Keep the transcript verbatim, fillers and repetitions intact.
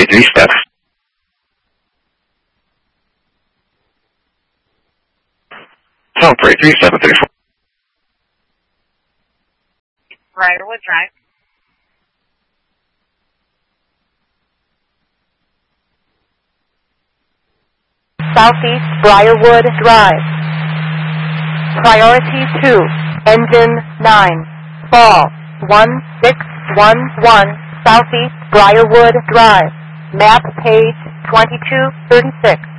three steps. South three three seven three four. Briarwood Drive. Southeast Briarwood Drive. Priority two, engine nine, fall one six one one, Southeast Briarwood Drive. Map page twenty-two thirty-six.